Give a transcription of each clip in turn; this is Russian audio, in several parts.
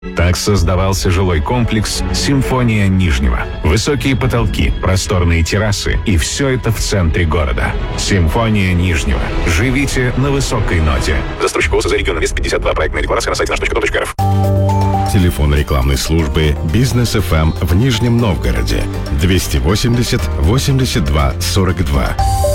Так создавался жилой комплекс «Симфония Нижнего». Высокие потолки, просторные террасы и все это в центре города. «Симфония Нижнего». Живите на высокой ноте. Застройщик ООО «За регион Инвест 52». Проектная декларация на сайте наш.ком.рф. Телефон рекламной службы «Бизнес ФМ» в Нижнем Новгороде 280 82 42.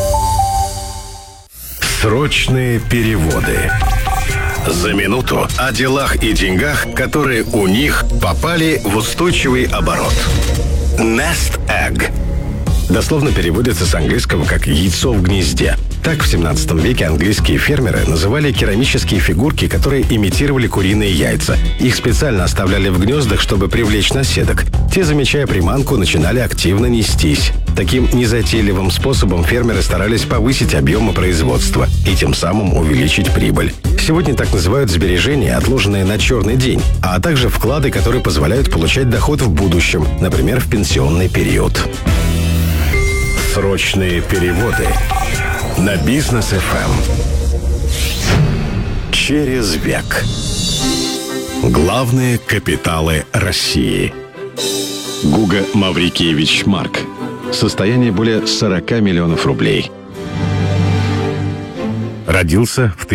Срочные переводы. За минуту о делах и деньгах, которые у них попали в устойчивый оборот. Nest Egg. Дословно переводится с английского как «яйцо в гнезде». Так в 17 веке английские фермеры называли керамические фигурки, которые имитировали куриные яйца. Их специально оставляли в гнездах, чтобы привлечь наседок. Те, замечая приманку, начинали активно нестись. Таким незатейливым способом фермеры старались повысить объемы производства и тем самым увеличить прибыль. Сегодня так называют сбережения, отложенные на черный день, а также вклады, которые позволяют получать доход в будущем, например, в пенсионный период. Срочные переводы на Бизнес ФМ. Через век. Главные капиталы России. Гуга Маврикиевич Марк. Состояние более 40 миллионов рублей. Родился в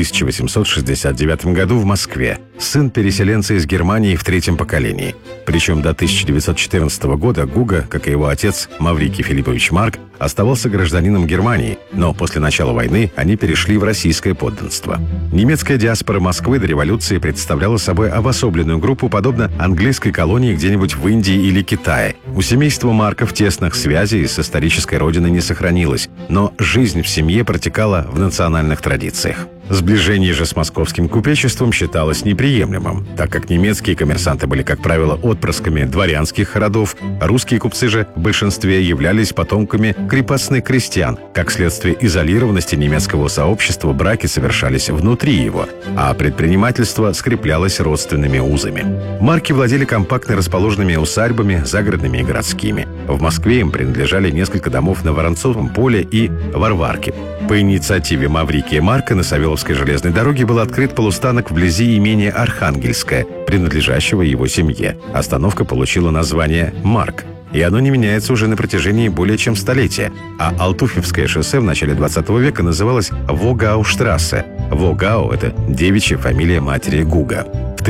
1869 году в Москве. Сын переселенца из Германии в третьем поколении. Причем до 1914 года Гуга, как и его отец Маврикий Филиппович Марк, оставался гражданином Германии, но после начала войны они перешли в российское подданство. Немецкая диаспора Москвы до революции представляла собой обособленную группу, подобно английской колонии где-нибудь в Индии или Китае. У семейства Марков тесных связей с исторической родиной не сохранилось, но жизнь в семье протекала в национальных традициях. Сближение же с московским купечеством считалось неприемлемым, так как немецкие коммерсанты были, как правило, отпрысками дворянских родов, русские купцы же в большинстве являлись потомками крепостных крестьян. Как следствие изолированности немецкого сообщества, браки совершались внутри его, а предпринимательство скреплялось родственными узами. Марки владели компактно расположенными усадьбами, загородными и городскими. В Москве им принадлежали несколько домов на Воронцовом поле и Варварке. По инициативе Маврикия Марка на Савеловской железной дороге был открыт полустанок вблизи имения Архангельское, принадлежащего его семье. Остановка получила название «Марк», и оно не меняется уже на протяжении более чем столетия. А Алтуфьевское шоссе в начале 20 века называлось Вогауштрассе. Вогау – это девичья фамилия матери Гуга. В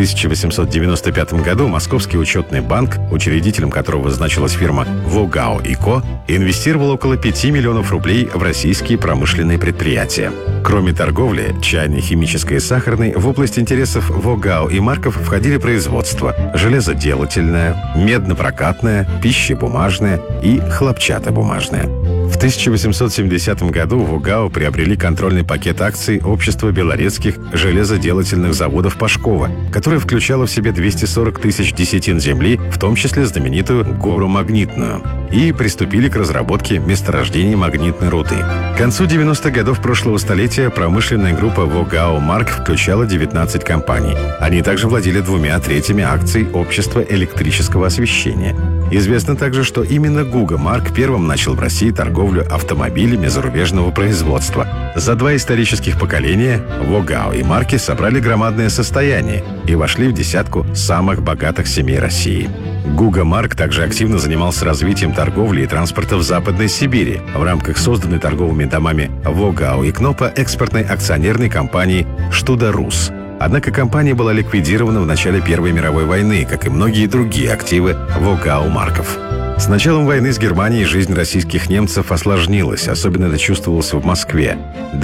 1895 году Московский учетный банк, учредителем которого значилась фирма «Вогау и Ко», инвестировал около 5 миллионов рублей в российские промышленные предприятия. Кроме торговли, чайной, химической и сахарной, в область интересов Вогау и Марков входили производство железоделательное, медно-прокатное, пищебумажное и хлопчатобумажное. В 1870 году Вогау приобрели контрольный пакет акций Общества белорецких железоделательных заводов Пашкова, которое включало в себе 240 тысяч десятин земли, в том числе знаменитую гору Магнитную, и приступили к разработке месторождений магнитной руды. К концу 90-х годов прошлого столетия промышленная группа Вогау Марк включала 19 компаний. Они также владели 2/3 акций Общества электрического освещения. Известно также, что именно Гуга Марк первым начал в России торговлю автомобилями зарубежного производства. За 2 исторических поколения Вогау и Марки собрали громадное состояние и вошли в десятку самых богатых семей России. Гуга Марк также активно занимался развитием торговли и транспорта в Западной Сибири в рамках созданной торговыми домами Вогау и Кнопа экспортной акционерной компании «Штуда-Рус». Однако компания была ликвидирована в начале Первой мировой войны, как и многие другие активы Вогау Марков. С началом войны с Германией жизнь российских немцев осложнилась, особенно это чувствовалось в Москве.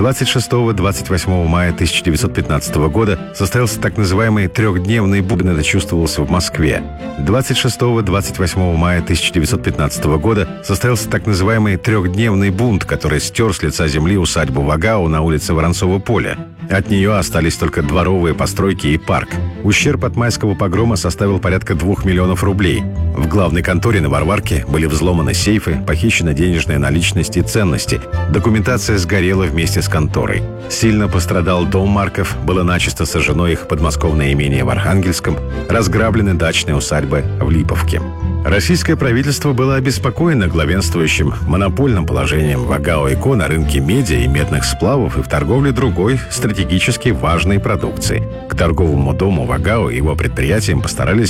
26-28 мая 1915 года состоялся так называемый трехдневный бунт, это чувствовался в Москве. 26-28 мая 1915 года состоялся так называемый трехдневный бунт, который стер с лица земли усадьбу Вогау на улице Воронцова поля. От нее остались только дворовые постройки и парк. Ущерб от майского погрома составил порядка 2 миллионов рублей. В главной конторе на Варварке были взломаны сейфы, похищена денежная наличность и ценности. Документация сгорела вместе с конторой. Сильно пострадал дом Марков, было начисто сожжено их подмосковное имение в Архангельском, разграблены дачные усадьбы в Липовке. Российское правительство было обеспокоено главенствующим монопольным положением Вогау и Ко на рынке меди и медных сплавов и в торговле другой стратегически важной продукции. К торговому дому Вогау и его предприятиям постарались